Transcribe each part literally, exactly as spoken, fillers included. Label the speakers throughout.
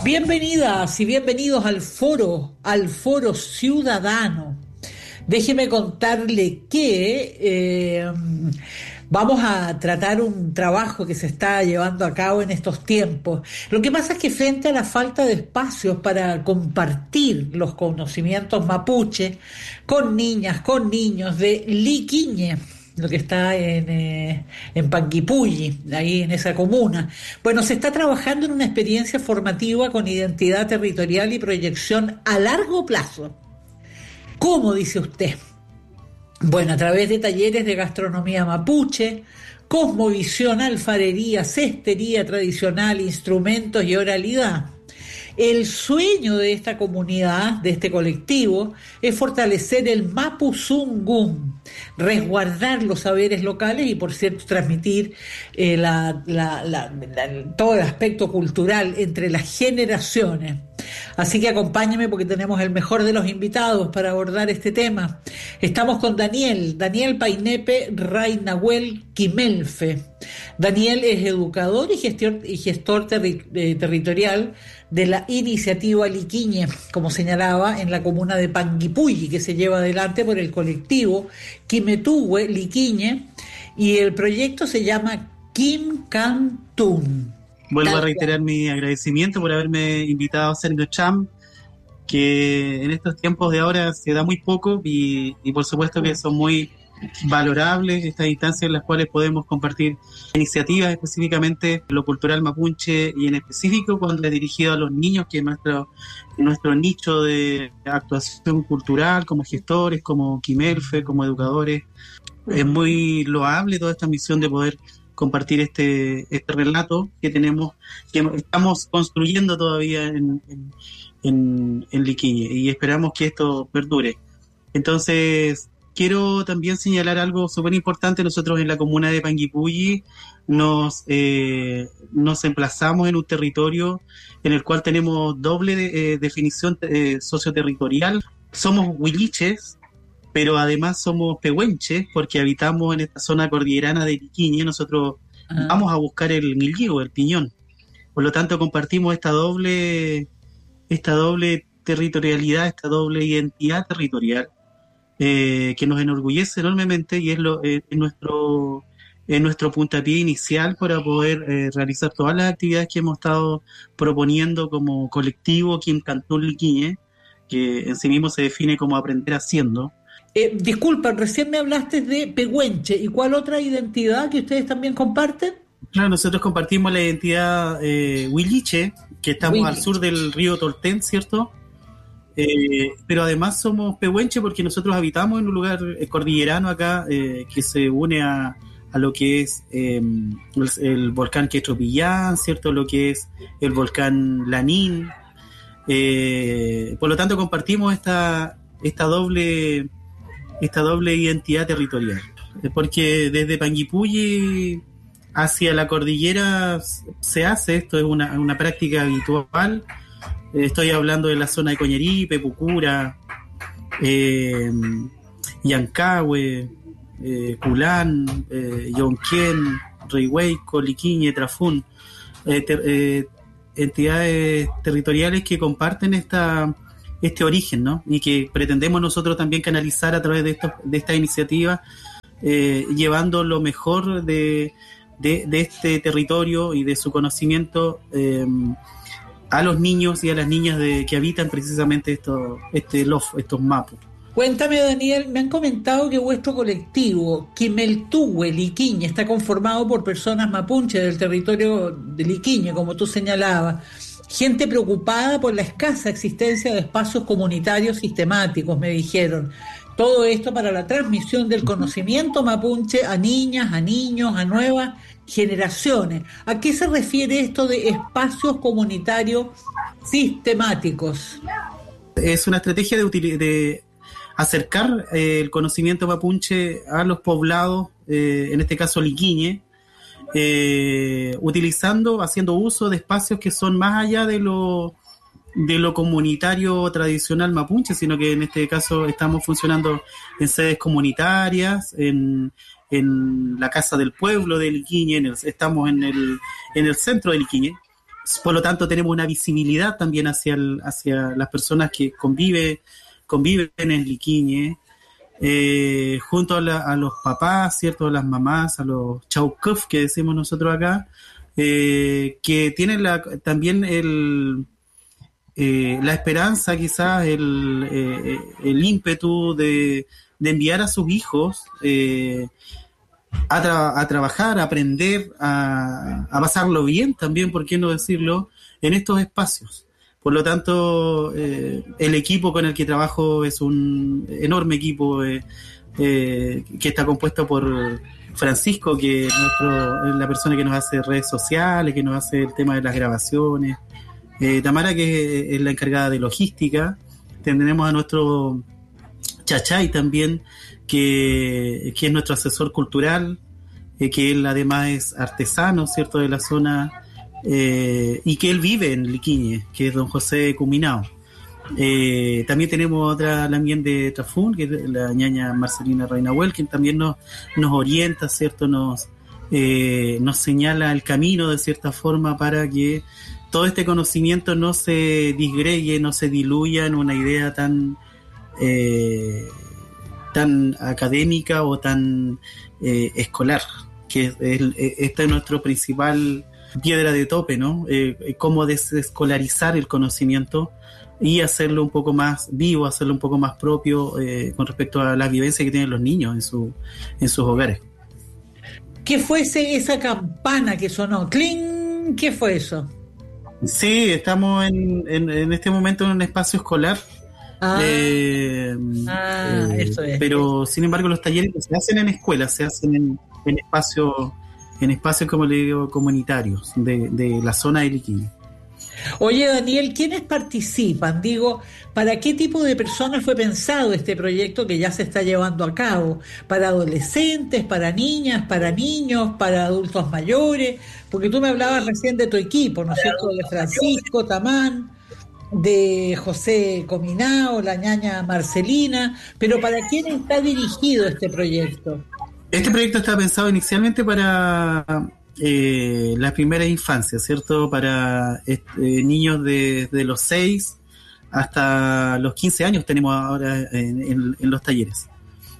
Speaker 1: Bienvenidas y bienvenidos al foro, al foro ciudadano. Déjeme contarle que eh, vamos a tratar un trabajo que se está llevando a cabo en estos tiempos. Lo que pasa es que frente a la falta de espacios para compartir los conocimientos mapuche con niñas, con niños de Liquiñe, lo que está en, eh, en Panguipulli, ahí en esa comuna. Bueno, se está trabajando en una experiencia formativa con identidad territorial y proyección a largo plazo. ¿Cómo, dice usted? Bueno, a través de talleres de gastronomía mapuche, cosmovisión, alfarería, cestería tradicional, instrumentos y oralidad. El sueño de esta comunidad, de este colectivo, es fortalecer el Mapuzungún, resguardar los saberes locales y, por cierto, transmitir eh, la, la, la, la, todo el aspecto cultural entre las generaciones. Así que acompáñeme porque tenemos el mejor de los invitados para abordar este tema. Estamos con Daniel, Daniel Painepe Raynahuel Quimelfe. Daniel es educador y gestor, y gestor terri, eh, territorial de la iniciativa Liquiñe, como señalaba, en la comuna de Panguipulli, que se lleva adelante por el colectivo Quimetuhue Liquiñe, y el proyecto se llama Kim Cantún.
Speaker 2: Vuelvo a reiterar mi agradecimiento por haberme invitado a Sergio Cham, que en estos tiempos de ahora se da muy poco y, y por supuesto que son muy valorables estas instancias en las cuales podemos compartir iniciativas, específicamente lo cultural mapuche y en específico cuando es dirigido a los niños, que es nuestro, nuestro nicho de actuación cultural como gestores, como Quimelfe, como educadores. Es muy loable toda esta misión de poder compartir este este relato que tenemos, que estamos construyendo todavía en, en, en, en Liquiñe, y esperamos que esto perdure. Entonces, quiero también señalar algo súper importante. Nosotros en la comuna de Panguipulli nos, eh, nos emplazamos en un territorio en el cual tenemos doble de, eh, definición eh, socioterritorial. Somos huilliches, pero además somos pehuenches, porque habitamos en esta zona cordillerana de Liquiñe. Nosotros ah. vamos a buscar el milguío, el piñón. Por lo tanto, compartimos esta doble, esta doble territorialidad, esta doble identidad territorial, eh, que nos enorgullece enormemente y es, lo, eh, es nuestro, es nuestro puntapié inicial para poder eh, realizar todas las actividades que hemos estado proponiendo como colectivo Kim Cantún Liquiñe, que en sí mismo se define como aprender haciendo.
Speaker 1: Eh, disculpa, recién me hablaste de pehuenche. ¿Y cuál otra identidad que ustedes también comparten?
Speaker 2: Claro, nosotros compartimos la identidad eh, huilliche, que estamos Huiliche. Al sur del río Tolten, ¿cierto? Eh, pero además somos pehuenche porque nosotros habitamos en un lugar eh, cordillerano acá, eh, que se une a, a lo que es eh, el, el volcán Quetropillán, ¿cierto? Lo que es el volcán Lanín. Eh, por lo tanto, compartimos esta, esta doble... esta doble identidad territorial, porque desde Panguipulli hacia la cordillera se hace esto, es una, una práctica habitual. Estoy hablando de la zona de Coñaripe, Pucura, eh, Yancahue, eh, Culán, eh, Yonquén, Rihueyco, Liquiñe, Trafún, eh, ter, eh, entidades territoriales que comparten esta este origen, ¿no? Y que pretendemos nosotros también canalizar a través de esto, de esta iniciativa, eh, llevando lo mejor de, de, de este territorio y de su conocimiento eh, a los niños y a las niñas de, que habitan precisamente estos, este, los, estos mapus.
Speaker 1: Cuéntame, Daniel, me han comentado que vuestro colectivo, Quimeltuhue Liquiñe, está conformado por personas mapuche del territorio de Liquiñe, como tú señalabas. Gente preocupada por la escasa existencia de espacios comunitarios sistemáticos, me dijeron. Todo esto para la transmisión del conocimiento mapuche a niñas, a niños, a nuevas generaciones. ¿A qué se refiere esto de espacios comunitarios sistemáticos?
Speaker 2: Es una estrategia de, util- de acercar eh, el conocimiento mapuche a los poblados, eh, en este caso Liquiñe, Eh, utilizando, haciendo uso de espacios que son más allá de lo de lo comunitario tradicional mapuche, sino que en este caso estamos funcionando en sedes comunitarias, en, en la Casa del Pueblo de Liquiñe, en el, estamos en el, en el centro de Liquiñe, por lo tanto tenemos una visibilidad también hacia, el, hacia las personas que convive, conviven en Liquiñe, eh, junto a, la, a los papás, ¿cierto? A las mamás, a los chaukuf que decimos nosotros acá, eh, que tienen la, también el, eh, la esperanza, quizás el, eh, el ímpetu de, de enviar a sus hijos eh, A, tra- a trabajar, a aprender, a, a pasarlo bien también, ¿por qué no decirlo?, en estos espacios. Por lo tanto, eh, el equipo con el que trabajo es un enorme equipo eh, eh, que está compuesto por Francisco, que es nuestro, es la persona que nos hace redes sociales, que nos hace el tema de las grabaciones. Eh, Tamara, que es la encargada de logística. Tenemos a nuestro Chachay también, que, que es nuestro asesor cultural, eh, que él además es artesano, ¿cierto?, de la zona, eh, y que él vive en Liquiñe, que es don José Cuminao. Eh, también tenemos otra también de Trafún, que es la ñaña Marcelina Reinahuel, que también nos, nos orienta, ¿cierto?, nos, eh, nos señala el camino de cierta forma para que todo este conocimiento no se disgregue, no se diluya en una idea tan... Eh, tan académica o tan eh, escolar, que es, es, esta es nuestra principal piedra de tope, ¿no? Eh, cómo desescolarizar el conocimiento y hacerlo un poco más vivo, hacerlo un poco más propio eh, con respecto a las vivencias que tienen los niños en, su, en sus hogares.
Speaker 1: ¿Qué fue ese, esa campana que sonó? ¡Cling! ¿Qué fue eso?
Speaker 2: Sí, estamos en, en, en este momento en un espacio escolar.
Speaker 1: Ah,
Speaker 2: eh,
Speaker 1: ah
Speaker 2: eh,
Speaker 1: eso es.
Speaker 2: Pero sin embargo los talleres no se hacen en escuelas, se hacen en, en espacios, en espacios, como le digo, comunitarios de, de la zona de Liquiñe.
Speaker 1: Oye, Daniel, ¿quiénes participan? Digo, ¿para qué tipo de personas fue pensado este proyecto que ya se está llevando a cabo? ¿Para adolescentes, para niñas, para niños, para adultos mayores? Porque tú me hablabas recién de tu equipo, ¿no es cierto? De Francisco Tamán, de José Cominao, la ñaña Marcelina, pero ¿para quién está dirigido este proyecto?
Speaker 2: Este proyecto está pensado inicialmente para eh, la primera infancia, ¿cierto? Para eh, niños de, de los seis hasta los quince años tenemos ahora en, en, en los talleres.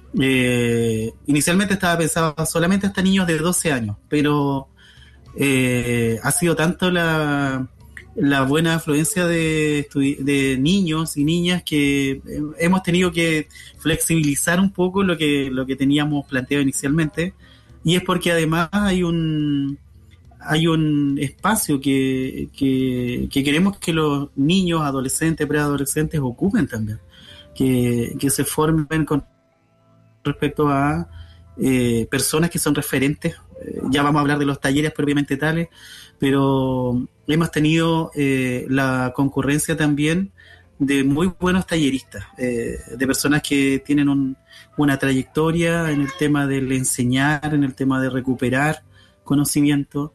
Speaker 2: Eh, inicialmente estaba pensado solamente hasta niños de doce años, pero eh, ha sido tanto la... la buena afluencia de, estudi- de niños y niñas que hemos tenido que flexibilizar un poco lo que, lo que teníamos planteado inicialmente, y es porque además hay un hay un espacio que, que, que queremos que los niños, adolescentes, preadolescentes ocupen también, que, que se formen con respecto a eh, personas que son referentes. Eh, ya vamos a hablar de los talleres propiamente tales, pero hemos tenido eh, la concurrencia también de muy buenos talleristas, eh, de personas que tienen un, una trayectoria en el tema del enseñar, en el tema de recuperar conocimiento.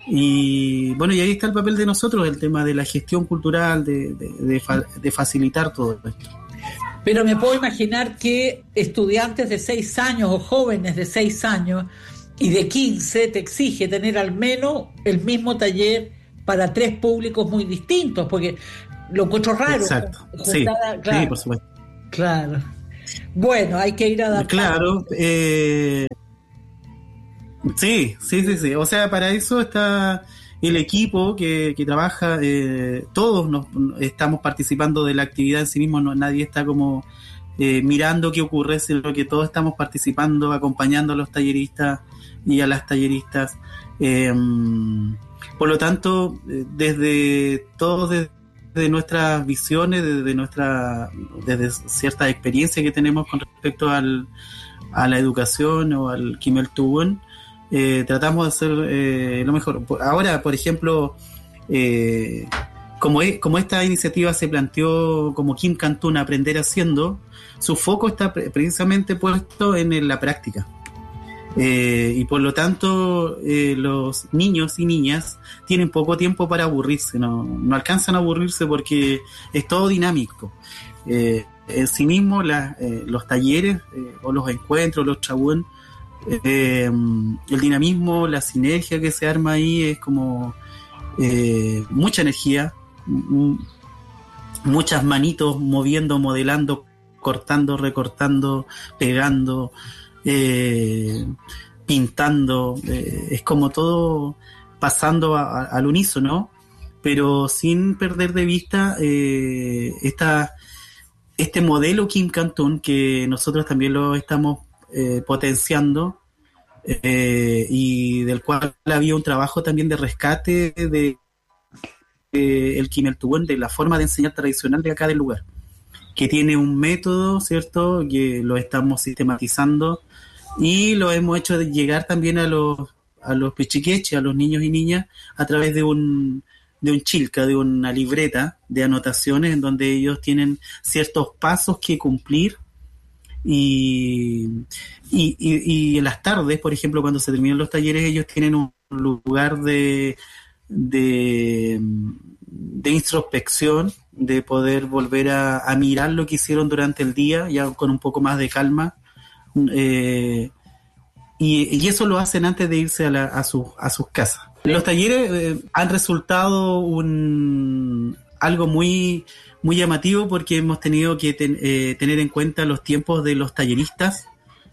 Speaker 2: Y bueno, y ahí está el papel de nosotros, el tema de la gestión cultural, de, de, de, fa- de facilitar todo esto.
Speaker 1: Pero me puedo imaginar que estudiantes de seis años o jóvenes de seis años y de quince te exige tener al menos el mismo taller para tres públicos muy distintos, porque lo encuentro raro.
Speaker 2: Exacto,
Speaker 1: juntar,
Speaker 2: sí,
Speaker 1: claro,
Speaker 2: sí, por supuesto.
Speaker 1: Claro. Bueno, hay que ir adaptando.
Speaker 2: Claro, eh, sí, sí, sí, sí. O sea, para eso está el equipo que, que trabaja, eh, todos nos estamos participando de la actividad en sí mismo, no, nadie está como eh, mirando qué ocurre, sino que todos estamos participando, acompañando a los talleristas y a las talleristas. Eh, por lo tanto, desde todos, desde nuestras visiones, desde nuestra, desde ciertas experiencias que tenemos con respecto al, a la educación o al Kimel Tubun, eh, tratamos de hacer eh, lo mejor. Ahora, por ejemplo, eh, como, es, como esta iniciativa se planteó como Kim Cantún, Aprender Haciendo, su foco está pre- precisamente puesto en la práctica. Eh, y por lo tanto eh, los niños y niñas tienen poco tiempo para aburrirse, no, no alcanzan a aburrirse porque es todo dinámico. Eh, en sí mismo la, eh, los talleres eh, o los encuentros, los chabún, eh, el dinamismo, la sinergia que se arma ahí es como eh, mucha energía, m- muchas manitos moviendo, modelando, cortando, recortando, pegando, eh, pintando, eh, es como todo pasando a, a, al unísono, pero sin perder de vista eh, esta, este modelo Kim Kantun, que nosotros también lo estamos eh, potenciando, eh, y del cual había un trabajo también de rescate de eh, el Kim Il Tuwen, de la forma de enseñar tradicional de acá del lugar, que tiene un método, ¿cierto?, que lo estamos sistematizando y lo hemos hecho llegar también a los a los pichiqueches, a los niños y niñas, a través de un de un chilca, de una libreta de anotaciones en donde ellos tienen ciertos pasos que cumplir y, y, y, y en las tardes, por ejemplo, cuando se terminan los talleres, ellos tienen un lugar de de, de introspección, de poder volver a, a mirar lo que hicieron durante el día, ya con un poco más de calma, eh, y, y eso lo hacen antes de irse a, la, a, sus, a sus casas. Los talleres eh, han resultado un algo muy, muy llamativo, porque hemos tenido que ten, eh, tener en cuenta los tiempos de los talleristas,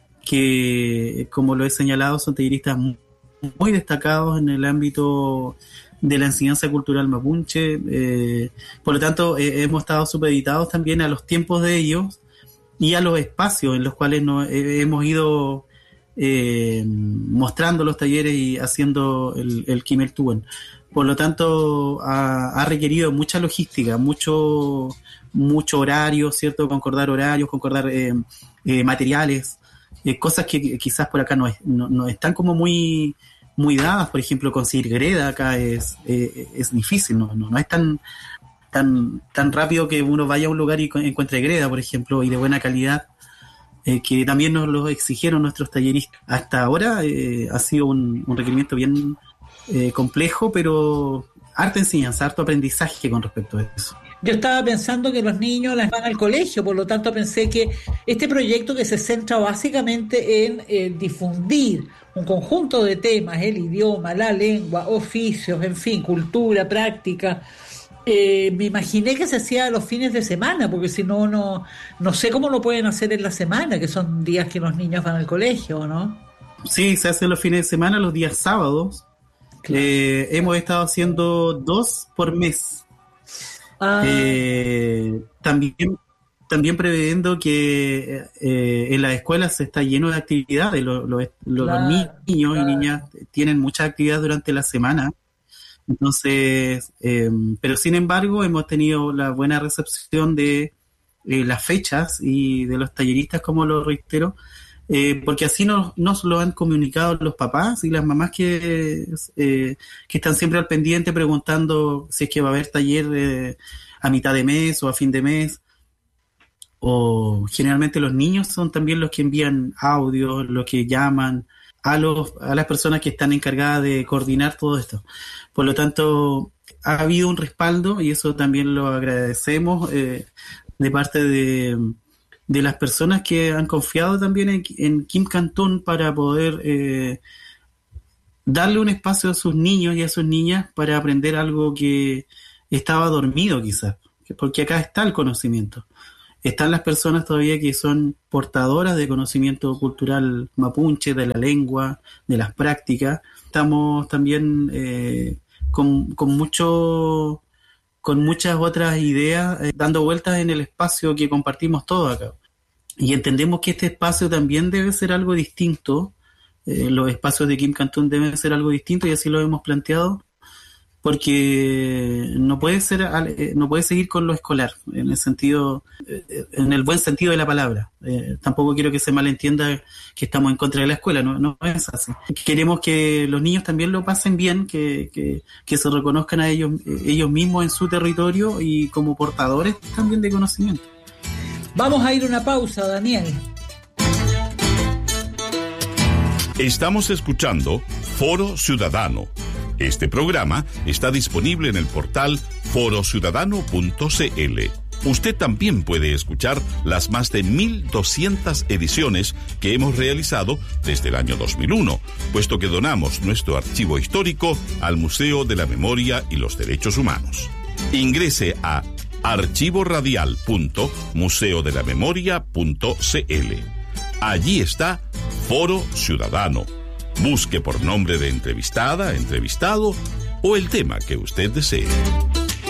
Speaker 2: que, como lo he señalado, son talleristas muy, muy destacados en el ámbito de la enseñanza cultural mapuche. Eh, por lo tanto, eh, hemos estado supeditados también a los tiempos de ellos y a los espacios en los cuales nos, eh, hemos ido eh, mostrando los talleres y haciendo el, el Kim Il Tuwen. Por lo tanto, ha, ha requerido mucha logística, mucho mucho horario, ¿cierto? Concordar horarios, concordar eh, eh, materiales, eh, cosas que quizás por acá no, es, no, no están como muy muy dadas. Por ejemplo, conseguir greda acá es eh, es difícil, no, no, no es tan tan tan rápido que uno vaya a un lugar y encuentre greda, por ejemplo, y de buena calidad, eh, que también nos lo exigieron nuestros talleristas. Hasta ahora eh, ha sido un, un requerimiento bien eh, complejo, pero harta enseñanza, harto aprendizaje con respecto a eso.
Speaker 1: Yo estaba pensando que los niños las van al colegio, por lo tanto pensé que este proyecto, que se centra básicamente en eh, difundir un conjunto de temas, el idioma, la lengua, oficios, en fin, cultura, práctica, eh, me imaginé que se hacía los fines de semana, porque si no, no no sé cómo lo pueden hacer en la semana, que son días que los niños van al colegio, ¿no?
Speaker 2: Sí, se hacen los fines de semana, los días sábados. Claro. Eh, hemos estado haciendo dos por mes. Ah. Eh, también, también previendo que eh, en las escuelas se está lleno de actividades. Los, los, los claro, niños claro. y niñas tienen muchas actividades durante la semana. Entonces, eh, pero sin embargo, hemos tenido la buena recepción de eh, las fechas y de los talleristas, como lo reitero, eh, porque así nos, nos lo han comunicado los papás y las mamás que, eh, que están siempre al pendiente preguntando si es que va a haber taller eh, a mitad de mes o a fin de mes. O generalmente los niños son también los que envían audios, los que llaman a los a las personas que están encargadas de coordinar todo esto. Por lo tanto, ha habido un respaldo, y eso también lo agradecemos eh, de parte de, de las personas que han confiado también en, en Kim Kantun para poder eh, darle un espacio a sus niños y a sus niñas para aprender algo que estaba dormido quizás, porque acá está el conocimiento. Están las personas todavía que son portadoras de conocimiento cultural mapuche, de la lengua, de las prácticas. Estamos también eh, con, con mucho, con muchas otras ideas eh, dando vueltas en el espacio que compartimos todos acá. Y entendemos que este espacio también debe ser algo distinto. Eh, los espacios de Kim Kantun deben ser algo distinto, y así lo hemos planteado, porque no puede ser no puede seguir con lo escolar en el sentido en el buen sentido de la palabra. Eh, tampoco quiero que se malentienda que estamos en contra de la escuela, no, no es así. Queremos que los niños también lo pasen bien, que, que, que se reconozcan a ellos ellos mismos en su territorio y como portadores también de conocimiento.
Speaker 1: Vamos a ir a una pausa, Daniel.
Speaker 3: Estamos escuchando Foro Ciudadano. Este programa está disponible en el portal foro ciudadano punto c l. Usted también puede escuchar las más de mil doscientas ediciones que hemos realizado desde el año dos mil uno, puesto que donamos nuestro archivo histórico al Museo de la Memoria y los Derechos Humanos. Ingrese a archivo radial punto museo de la memoria punto c l. Allí está Foro Ciudadano. Busque por nombre de entrevistada, entrevistado o el tema que usted desee.